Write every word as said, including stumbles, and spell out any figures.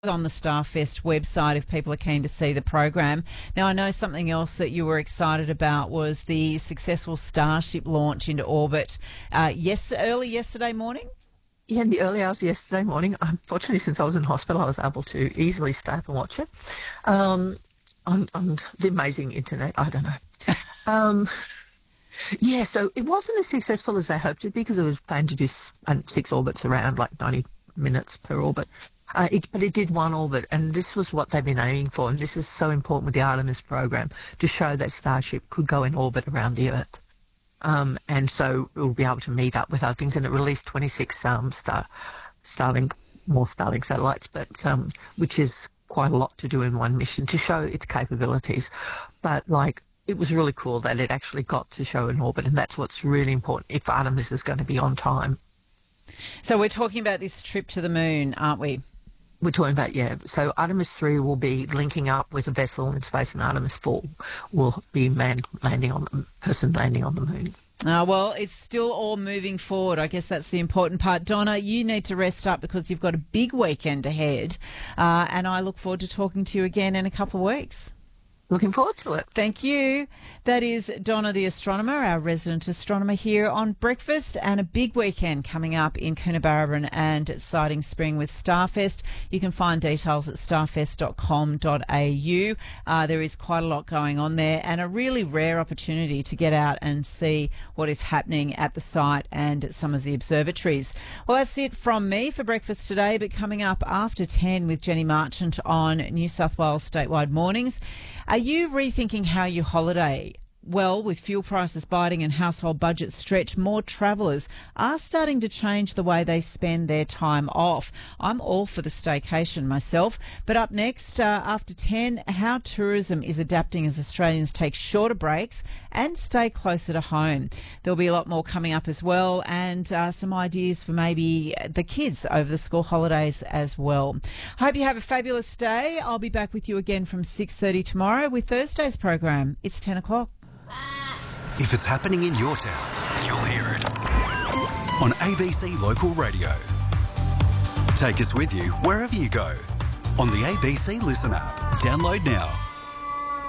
on the Starfest website if people are keen to see the program. Now, I know something else that you were excited about was the successful Starship launch into orbit uh, yes, early yesterday morning. Yeah, in the early hours yesterday morning. Unfortunately, since I was in hospital, I was able to easily stay up and watch it um, on, on the amazing internet. I don't know. um, yeah, so it wasn't as successful as they hoped it because it was planned to do six orbits around like ninety minutes per orbit. Uh, it, but it did one orbit, and this was what they've been aiming for, and this is so important with the Artemis program, to show that Starship could go in orbit around the Earth. Um, and so it will be able to meet up with other things, and it released twenty-six um, Star, Starlink, more Starlink satellites, but um, which is quite a lot to do in one mission to show its capabilities. But, like, it was really cool that it actually got to show in orbit, and that's what's really important if Artemis is going to be on time. So we're talking about this trip to the moon, aren't we? We're talking about, yeah. So Artemis three will be linking up with a vessel in space, and Artemis four will be manned landing on the person landing on the moon. Uh, well, it's still all moving forward. I guess that's the important part. Donna, you need to rest up because you've got a big weekend ahead, uh, and I look forward to talking to you again in a couple of weeks. Looking forward to it. Thank you. That is Donna the astronomer, our resident astronomer here on Breakfast, and a big weekend coming up in Coonabarabran and Siding Spring with Starfest. You can find details at starfest dot com dot a u. Uh, there is quite a lot going on there and a really rare opportunity to get out and see what is happening at the site and at some of the observatories. Well, that's it from me for Breakfast today, but coming up after ten with Jenny Marchant on New South Wales Statewide Mornings. Are you rethinking how you holiday? Well, with fuel prices biting and household budgets stretched, more travellers are starting to change the way they spend their time off. I'm all for the staycation myself. But up next, uh, after ten, how tourism is adapting as Australians take shorter breaks and stay closer to home. There'll be a lot more coming up as well, and uh, some ideas for maybe the kids over the school holidays as well. Hope you have a fabulous day. I'll be back with you again from six thirty tomorrow with Thursday's program. It's ten o'clock. If it's happening in your town, you'll hear it on A B C Local Radio. Take us with you wherever you go on the A B C Listen app. Download now.